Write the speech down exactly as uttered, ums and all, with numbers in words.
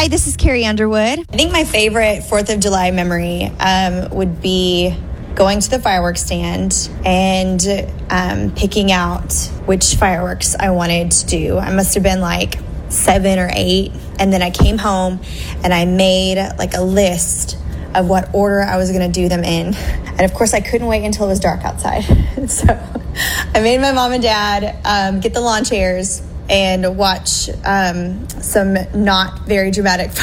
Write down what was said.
Hi, this is Carrie Underwood. I think my favorite fourth of July memory um, would be going to the fireworks stand and um, picking out which fireworks I wanted to do. I must have been like seven or eight. And then I came home and I made like a list of what order I was going to do them in. And of course, I couldn't wait until it was dark outside. So I made my mom and dad um, get the lawn chairs and watch um, some not very dramatic